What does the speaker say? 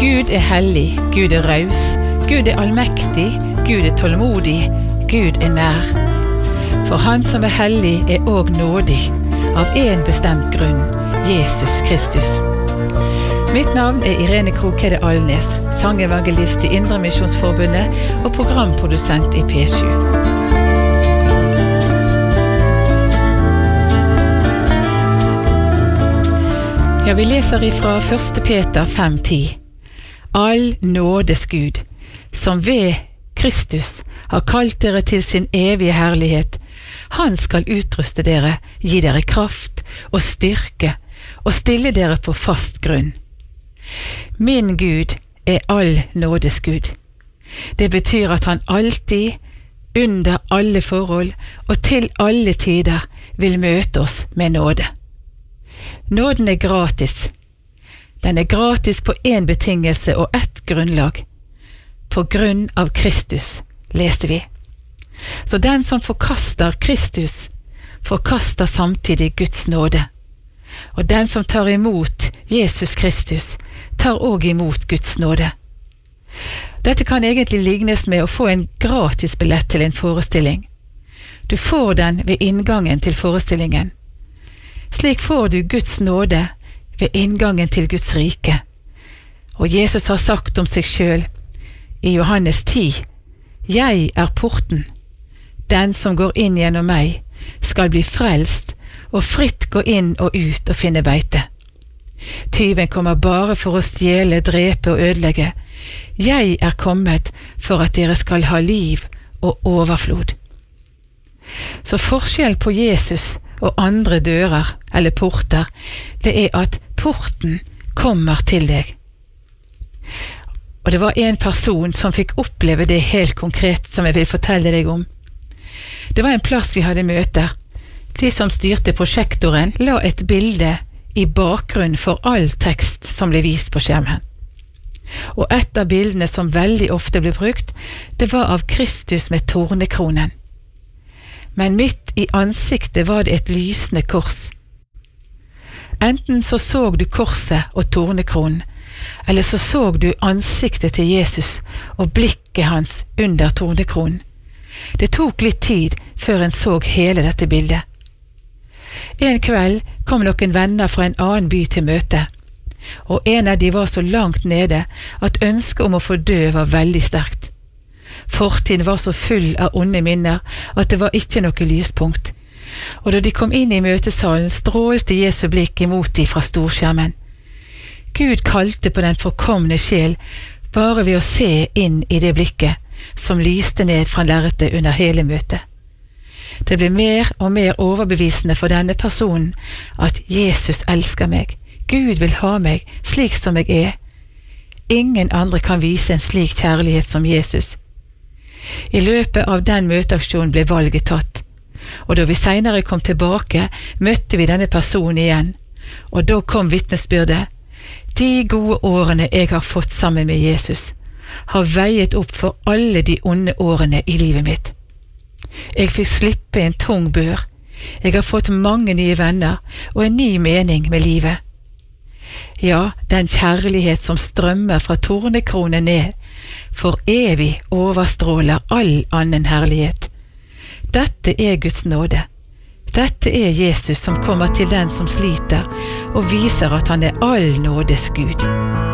Gud er hellig, Gud er raus, Gud er allmektig, Gud er tålmodig, Gud er nær. For han som er hellig er også nådig, av en bestemt grunn, Jesus Kristus. Mitt navn er Irene Krokhede Alnes, sangevangelist i Indre Misjonsforbundet og programprodusent i P7. Ja, vi leser ifra 1. Peter 5:10. All nådes Gud, som ved Kristus har kalt dere til sin evige herlighet, han skal utruste dere, gi dere kraft og styrke, og stille dere på fast grunn. Min Gud er all nådes Gud. Det betyr at han alltid, under alle forhold og til alle tider vil møte oss med nåde. Nåden er gratis. Den er gratis på en betingelse og ett grunnlag. På grunn av Kristus, leste vi. Så den som forkaster Kristus, forkaster samtidig Guds nåde. Og den som tar imot Jesus Kristus, tar også imot Guds nåde. Dette kan egentlig lignes med å få en gratis billett til en forestilling. Du får den ved inngangen til forestillingen. Slik får du Guds nåde ved inngangen til Guds rike. Og Jesus har sagt om seg selv i Johannes 10, «Jeg er porten. Den som går inn gjennom meg skal bli frelst og fritt gå inn og ut og finne beite. Tyven kommer bare for å stjele, drepe og ødelegge. Jeg er kommet for at dere skal ha liv og overflod.» Så forskjell på Jesus og andre dører eller porter, det er at porten kommer til deg. Og det var en person som fikk oppleve det helt konkret som jeg vil fortelle deg om. Det var en plass vi hadde møter. De som styrte prosjektoren la et bilde i bakgrunn for all tekst som ble vist på skjermen. Og et av bildene som veldig ofte ble brukt, det var av Kristus med tornekronen. Men midt i ansiktet var det et lysende kors. Enten så du korset og tornekronen, eller så du ansiktet til Jesus og blikket hans under tornekronen. Det tok litt tid før en så hele dette bildet. En kveld kom noen venner fra en annen by til møte, og en av de var så langt nede at ønsket om å få dø var veldig sterkt. Fortiden var så full av onde minner at det var ikke noe lyspunkt. Og da de kom inn i møtesalen, strålte Jesu blikk imot de fra storskjermen. Gud kalte på den forkomne sjel bare ved å se inn i det blikket som lyste ned fra lerretet under hele møtet. Det ble mer og mer overbevisende for denne personen at Jesus elsker meg. Gud vil ha meg slik som jeg er. Ingen andre kan vise en slik kjærlighet som Jesus. I løpet av den møteaksjonen ble valget tatt, og da vi senere kom tilbake, møtte vi denne personen igjen, og da kom vitnesbyrdet. De gode årene jeg har fått sammen med Jesus, har veiet opp for alle de onde årene i livet mitt. Jeg fikk slippe en tung bør. Jeg har fått mange nye venner og en ny mening med livet. Ja, den kjærlighet som strømmer fra tornekronen ned, for evig overstråler all annen herlighet. Dette er Guds nåde. Dette er Jesus som kommer til den som sliter, og viser at han er all nådes Gud.